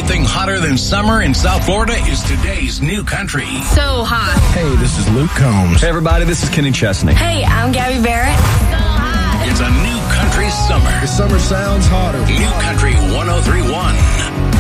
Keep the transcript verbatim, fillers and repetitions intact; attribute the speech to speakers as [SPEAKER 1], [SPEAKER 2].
[SPEAKER 1] Nothing hotter than summer in South Florida is today's new country.
[SPEAKER 2] So hot.
[SPEAKER 3] Hey, this is Luke Combs.
[SPEAKER 4] Hey, everybody, this is Kenny Chesney.
[SPEAKER 2] Hey, I'm Gabby Barrett. So hot.
[SPEAKER 1] It's a new country summer.
[SPEAKER 3] The summer sounds hotter.
[SPEAKER 1] New Country one oh three point one.